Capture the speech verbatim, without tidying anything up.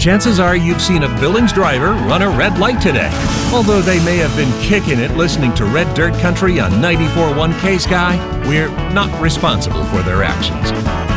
chances are you've seen a Billings driver run a red light today. Although they may have been kicking it listening to Red Dirt Country on ninety-four point one K Sky, we're not responsible for their actions.